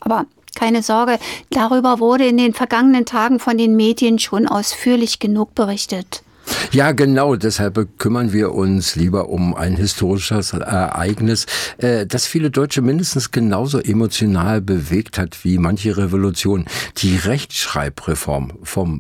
Aber keine Sorge, darüber wurde in den vergangenen Tagen von den Medien schon ausführlich genug berichtet. Ja, genau. Deshalb kümmern wir uns lieber um ein historisches Ereignis, das viele Deutsche mindestens genauso emotional bewegt hat wie manche Revolution. Die Rechtschreibreform von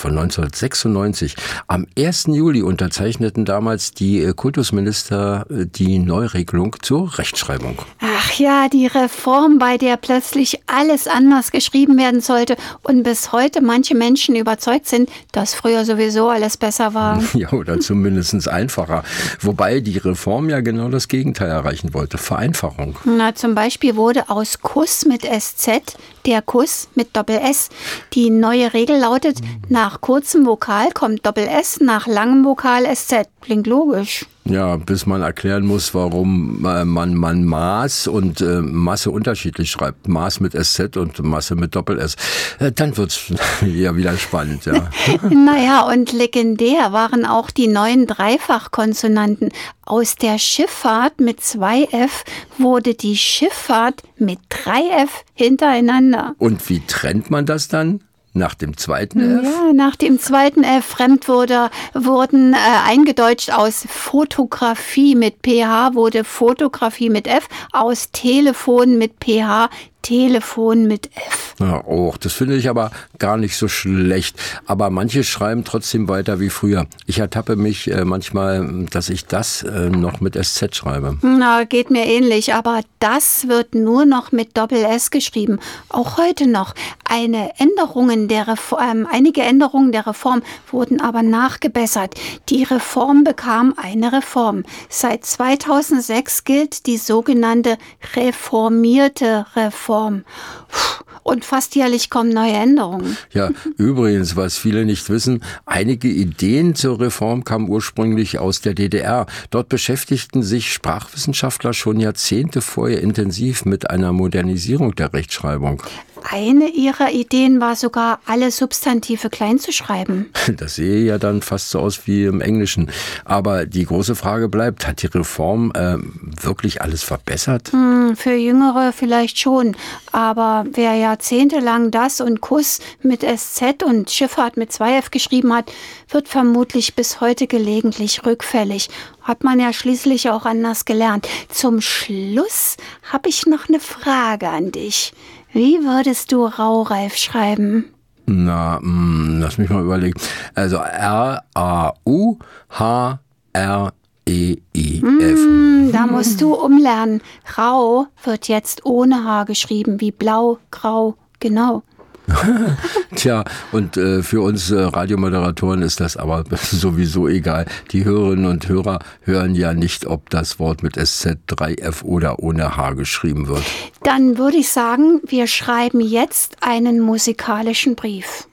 1996. Am 1. Juli unterzeichneten damals die Kultusminister die Neuregelung zur Rechtschreibung. Ach ja, die Reform, bei der plötzlich alles anders geschrieben werden sollte und bis heute manche Menschen überzeugt sind, dass früher sowieso alles besser war. Ja, oder zumindest einfacher. Wobei die Reform ja genau das Gegenteil erreichen wollte. Vereinfachung. Na, zum Beispiel wurde aus Kuss mit SZ der Kuss mit Doppel-S. Die neue Regel lautet, nach kurzem Vokal kommt Doppel-S, nach langem Vokal SZ. Klingt logisch. Ja, bis man erklären muss, warum man Maß und Masse unterschiedlich schreibt. Maß mit SZ und Masse mit Doppel-S. Dann wird's ja wieder spannend, ja. Naja, und legendär waren auch die neuen Dreifachkonsonanten. Aus der Schifffahrt mit 2F wurde die Schifffahrt mit 3F hintereinander. Und wie trennt man das dann? Nach dem zweiten F? Ja, nach dem zweiten F. Fremdwörter wurden eingedeutscht. Aus Fotografie mit PH wurde Fotografie mit F. Aus Telefon mit PH Telefon mit F. Ja, das finde ich aber gar nicht so schlecht. Aber manche schreiben trotzdem weiter wie früher. Ich ertappe mich manchmal, dass ich das noch mit SZ schreibe. Na, geht mir ähnlich. Aber das wird nur noch mit Doppel-S geschrieben. Auch heute noch. Einige Änderungen der Reform wurden aber nachgebessert. Die Reform bekam eine Reform. Seit 2006 gilt die sogenannte reformierte Reform. Und fast jährlich kommen neue Änderungen. Ja, übrigens, was viele nicht wissen, einige Ideen zur Reform kamen ursprünglich aus der DDR. Dort beschäftigten sich Sprachwissenschaftler schon Jahrzehnte vorher intensiv mit einer Modernisierung der Rechtschreibung. Eine ihrer Ideen war sogar, alle Substantive klein zu schreiben. Das sehe ja dann fast so aus wie im Englischen. Aber die große Frage bleibt, hat die Reform wirklich alles verbessert? Für Jüngere vielleicht schon. Aber wer jahrzehntelang das und Kuss mit SZ und Schifffahrt mit 2F geschrieben hat, wird vermutlich bis heute gelegentlich rückfällig. Hat man ja schließlich auch anders gelernt. Zum Schluss habe ich noch eine Frage an dich. Wie würdest du Raureif schreiben? Na, lass mich mal überlegen. Also R-A-U-H-R-E-I-F. Da musst du umlernen. Rau wird jetzt ohne H geschrieben, wie blau, grau, genau. Tja, und für uns Radiomoderatoren ist das aber sowieso egal. Die Hörerinnen und Hörer hören ja nicht, ob das Wort mit SZ, 3F oder ohne H geschrieben wird. Dann würde ich sagen, wir schreiben jetzt einen musikalischen Brief.